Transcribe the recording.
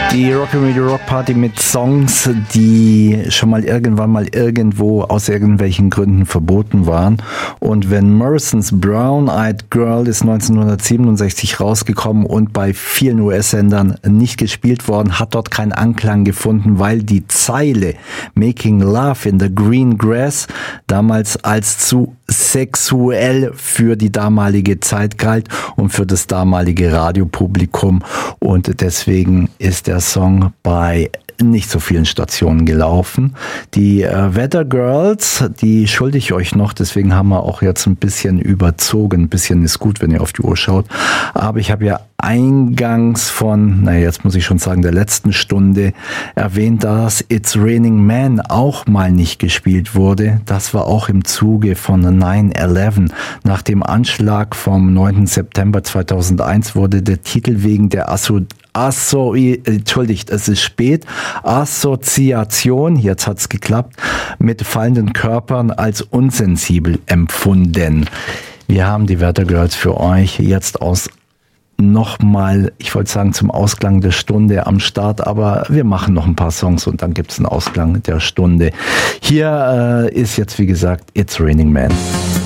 Die Rock'n'Radio Rock Party mit Songs, die schon mal irgendwann mal irgendwo aus irgendwelchen Gründen verboten waren. Und Van Morrisons Brown Eyed Girl ist 1967 rausgekommen und bei vielen US-Sendern nicht gespielt worden, hat dort keinen Anklang gefunden, weil die Zeile Making Love in the Green Grass damals als zu sexuell für die damalige Zeit galt und für das damalige Radiopublikum. Und deswegen ist der Song bei nicht so vielen Stationen gelaufen. Die Weather Girls, die schulde ich euch noch, deswegen haben wir auch jetzt ein bisschen überzogen. Ein bisschen ist gut, wenn ihr auf die Uhr schaut. Aber ich habe ja eingangs von, jetzt muss ich schon sagen, der letzten Stunde erwähnt, dass It's Raining Men auch mal nicht gespielt wurde. Das war auch im Zuge von 9/11. Nach dem Anschlag vom 9. September 2001 wurde der Titel wegen der Assoziation, jetzt hat's geklappt, mit fallenden Körpern als unsensibel empfunden. Wir haben die Weather Girls für euch jetzt nochmal, ich wollte sagen, zum Ausklang der Stunde am Start, aber wir machen noch ein paar Songs und dann gibt's einen Ausklang der Stunde. Hier ist jetzt, wie gesagt, It's Raining Men.